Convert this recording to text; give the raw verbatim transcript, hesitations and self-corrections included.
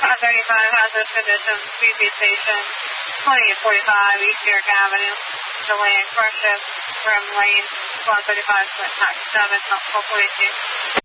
five thirty-five hazardous conditions, B P station, twenty-eight forty-five East York Avenue, delay and crush shift, rim lane, one thirty-five, taxi seven, hopefully